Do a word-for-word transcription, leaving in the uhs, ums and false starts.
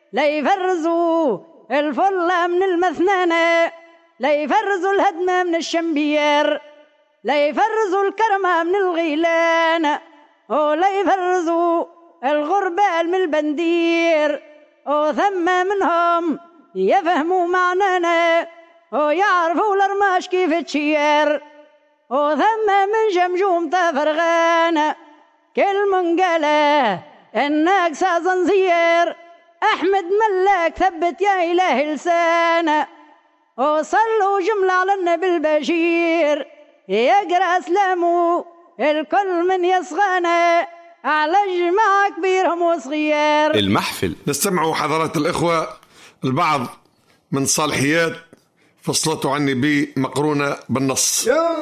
لا يفرزوا الفلة من المثنانة، لا يفرزوا الهدمة من الشمبير، لا يفرزوا الكرمة من الغيلان، ولا يفرزوا الغربال من البندير، وثم منهم يفهموا معنانا ويعرفوا الأرماش كيف تشير، وثم من جمجوم تفرغان كل من قاله إنك سازنزير أحمد ملك ثبت يا إله لسانه، وصلوا جملة على النبي البشير يقرأ سلامه الكل من يصغانا على جماعة كبيرهم وصغير. المحفل نستمع حضرات الإخوة البعض من صالحيات فصلته عني بي مقرونة بالنص.